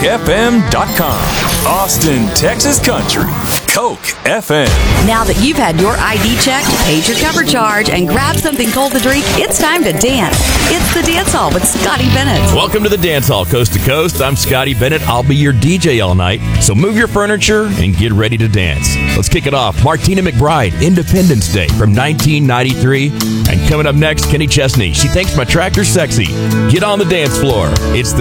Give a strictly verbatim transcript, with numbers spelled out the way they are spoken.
F M dot com. Austin, Texas Country. Coke F M. Now that you've had your I D checked, paid your cover charge, and grabbed something cold to drink, it's time to dance. It's the Dance Hall with Scotty Bennett. Welcome to the Dance Hall, coast to coast. I'm Scotty Bennett. I'll be your D J all night. So move your furniture and get ready to dance. Let's kick it off. Martina McBride, Independence Day from nineteen ninety-three. And coming up next, Kenny Chesney. She thinks my tractor's sexy. Get on the dance floor. It's the